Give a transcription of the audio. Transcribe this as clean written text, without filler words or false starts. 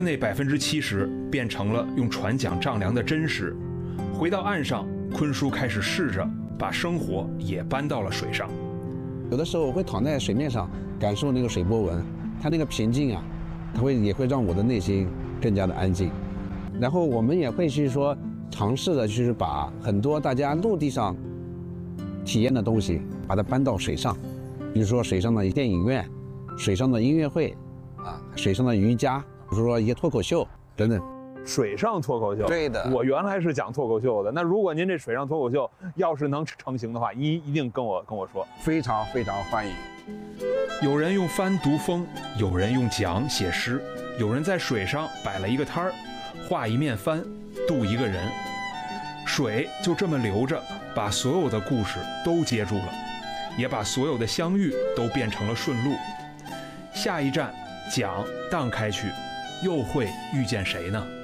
那70%变成了用船桨丈量的真实。回到岸上，坤叔开始试着把生活也搬到了水上。 有的时候我会躺在水面上，感受那个水波纹，它那个平静啊，也会让我的内心更加的安静。然后我们也会去说尝试的，就是把很多大家陆地上体验的东西，把它搬到水上，比如说水上的电影院、水上的音乐会，水上的瑜伽，比如说一些脱口秀等等。 水上脱口秀， 对的。 我原来是讲脱口秀的，那如果您这水上脱口秀要是能成型的话，您一定跟我说， 非常非常欢迎。 有人用帆读风，有人用桨写诗，有人在水上摆了一个摊儿，画一面帆，渡一个人。水就这么流着，把所有的故事都接住了，也把所有的相遇都变成了顺路。下一站，桨荡开去，又会遇见谁呢？